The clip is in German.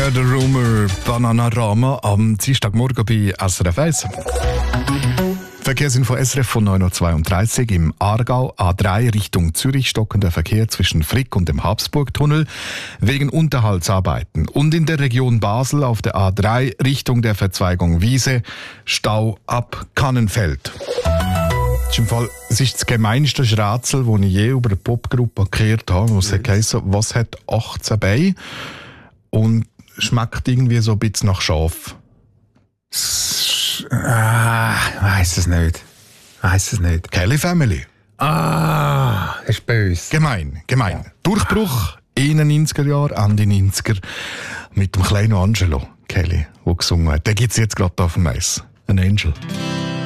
Heard a Rumor, Bananarama am Dienstagmorgen bei SRF 1. Verkehrsinfo SRF von 9.32 Uhr im Aargau, A3 Richtung Zürich, stockender Verkehr zwischen Frick und dem Habsburgtunnel wegen Unterhaltsarbeiten. Und in der Region Basel auf der A3 Richtung der Verzweigung Wiese, Stau ab Kannenfeld. Es ist das gemeinste Rätsel, das ich je über eine Popgruppe gehört habe, wo es heisst, was hat 18 Beine und schmeckt irgendwie so ein bisschen nach Schaf. Weiss es nicht. Kelly Family. Das ist böse. Gemein. Ja. Durchbruch in den 90er Jahren, Ende 90er, mit dem kleinen Angelo Kelly, der gesungen hat. Den gibt es jetzt gerade auf dem Eis. Ein Angel.